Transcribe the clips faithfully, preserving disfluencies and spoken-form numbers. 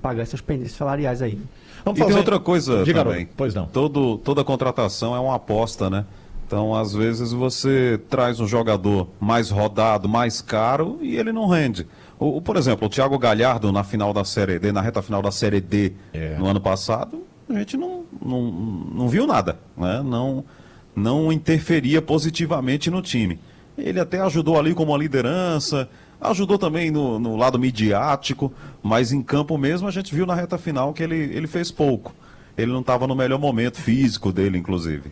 pagar essas pendências salariais aí. Vamos e fazer... tem outra coisa Diga, também. Pois não. Todo, toda contratação é uma aposta, né? Então, às vezes, você traz um jogador mais rodado, mais caro, e ele não rende. O, o, por exemplo, o Thiago Galhardo na final da Série D, na reta final da Série D é. no ano passado, a gente não, não, não viu nada, né? Não, não interferia positivamente no time. Ele até ajudou ali como uma liderança, ajudou também no, no lado midiático, mas em campo mesmo a gente viu na reta final que ele, ele fez pouco. Ele não estava no melhor momento físico dele, inclusive.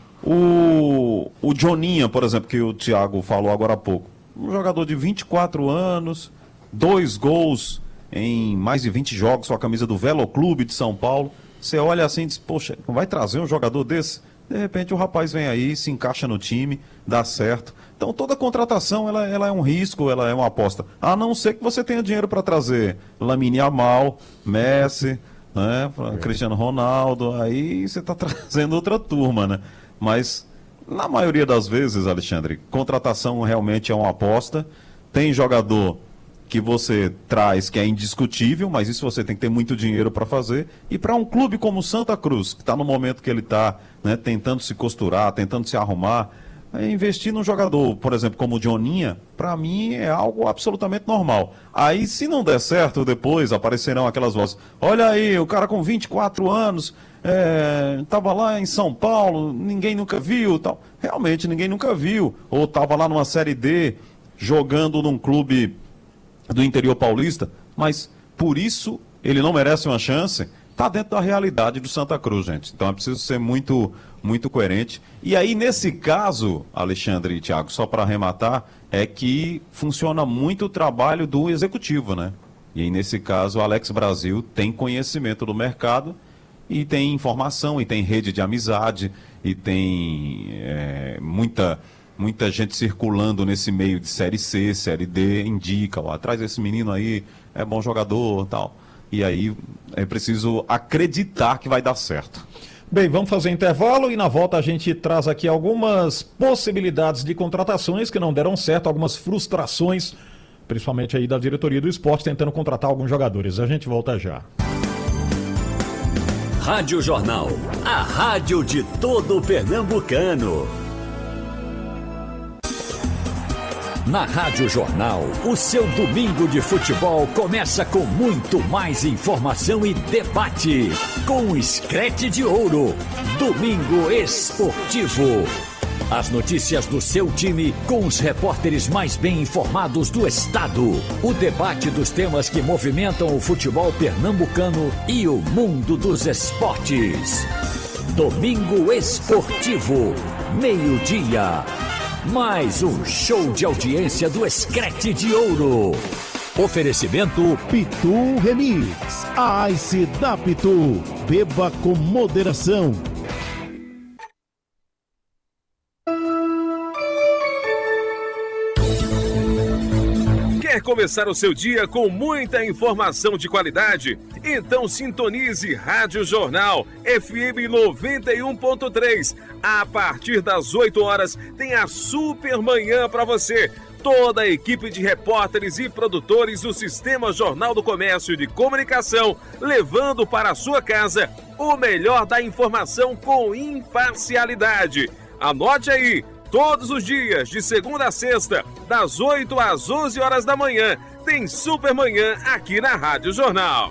O, o Joninha, por exemplo, que o Thiago falou agora há pouco, um jogador de vinte e quatro anos, dois gols em mais de vinte jogos com a camisa do Velo Clube de São Paulo. Você olha assim e diz, poxa, vai trazer um jogador desse? De repente o rapaz vem aí, se encaixa no time, dá certo. Então toda contratação ela, ela é um risco, ela é uma aposta. A não ser que você tenha dinheiro para trazer Lamine Yamal, Messi, né, é. Cristiano Ronaldo, aí você está trazendo outra turma, né? Mas, na maioria das vezes, Alexandre, contratação realmente é uma aposta. Tem jogador que você traz que é indiscutível, mas isso você tem que ter muito dinheiro para fazer. E para um clube como Santa Cruz, que está no momento que ele está, né, tentando se costurar, tentando se arrumar, é, investir num jogador, por exemplo, como o Joninha, para mim é algo absolutamente normal. Aí, se não der certo, depois aparecerão aquelas vozes. Olha aí, o cara com vinte e quatro anos... estava é, lá em São Paulo, ninguém nunca viu, tal. Realmente ninguém nunca viu, ou estava lá numa Série D, jogando num clube do interior paulista, mas por isso ele não merece uma chance. Está dentro da realidade do Santa Cruz, gente. Então é preciso ser muito, muito coerente. E aí, nesse caso, Alexandre e Thiago, só para arrematar, é que funciona muito o trabalho do executivo, né? E aí, nesse caso, o Alex Brasil tem conhecimento do mercado e tem informação, e tem rede de amizade, e tem é, muita, muita gente circulando nesse meio de Série C, Série D, indica, ó, atrás desse menino aí, é bom jogador, tal. E aí é preciso acreditar que vai dar certo. Bem, vamos fazer intervalo e na volta a gente traz aqui algumas possibilidades de contratações que não deram certo, algumas frustrações, principalmente aí da diretoria do esporte, tentando contratar alguns jogadores. A gente volta já. Rádio Jornal, a rádio de todo pernambucano. Na Rádio Jornal, o seu domingo de futebol começa com muito mais informação e debate. Com o Screte de Ouro, Domingo Esportivo. As notícias do seu time com os repórteres mais bem informados do estado. O debate dos temas que movimentam o futebol pernambucano e o mundo dos esportes. Domingo Esportivo, meio-dia. Mais um show de audiência do Screte de Ouro. Oferecimento Pitu Remix. A Ice da Pitu. Beba com moderação. Quer começar o seu dia com muita informação de qualidade? Então sintonize Rádio Jornal F M noventa e um ponto três. A partir das oito horas tem a Super Manhã para você. Toda a equipe de repórteres e produtores do Sistema Jornal do Comércio de Comunicação, levando para a sua casa o melhor da informação com imparcialidade. Anote aí, todos os dias, de segunda a sexta, das oito às onze horas da manhã, tem Super Manhã aqui na Rádio Jornal.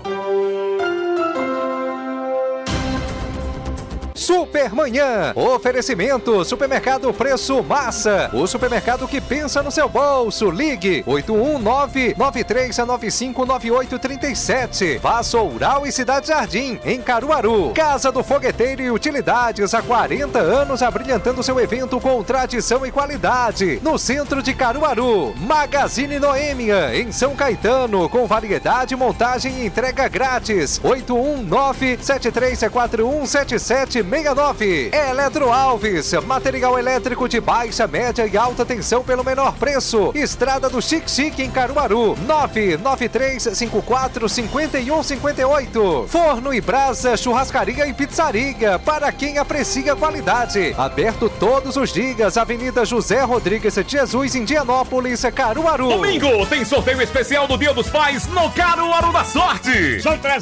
Supermanhã, oferecimento, supermercado Preço Massa, o supermercado que pensa no seu bolso. Ligue oito um nove, nove três nove cinco, nove oito três sete. Vassoural e Cidade Jardim, em Caruaru. Casa do Fogueteiro e Utilidades, há quarenta anos abrilhantando seu evento com tradição e qualidade. No centro de Caruaru. Magazine Noêmia, em São Caetano, com variedade, montagem e entrega grátis. oito um nove, sete três quatro um, sete sete seis nove. Eletro Alves, material elétrico de baixa, média e alta tensão pelo menor preço. Estrada do Chique Chique, em Caruaru. nove nove três cinco quatro cinco um cinco oito. Forno e Brasa, churrascaria e pizzaria, para quem aprecia qualidade. Aberto todos os dias. Avenida José Rodrigues de Jesus, Indianópolis, Caruaru. Domingo tem sorteio especial do Dia dos Pais no Caruaru da Sorte. São trezentos